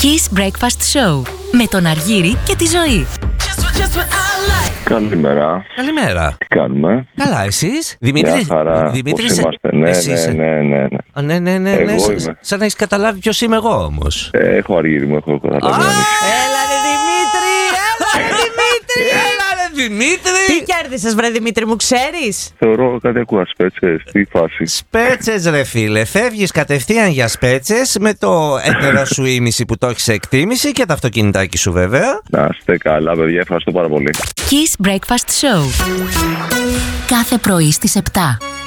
Kiss Breakfast Show με τον Αργύρη και τη Ζωή. Καλημέρα. Καλημέρα. Τι κάνουμε? Καλά, εσείς? Δημήτρης. Δημήτρης, είμαστε. Ναι. Ναι. Εγώ είμαι. Σαν να έχεις καταλάβει ποιος είμαι εγώ όμως. Έχω Αργύρη μου, έχω καταλάβει. Έλα ρε Δημήτρη. Τι κέρδισες βρε Δημήτρη μου, ξέρεις? Θεωρώ κάτι ακούω, σπέτσες, τι φάση. Σπέτσες ρε φίλε, φεύγεις κατευθείαν για σπέτσες με το έτερο σου ήμιση που το έχεις σε εκτίμηση και το αυτοκινητάκι σου βέβαια. Να είστε καλά παιδιά, ευχαριστώ πάρα πολύ. Kiss Breakfast Show κάθε πρωί στις 7.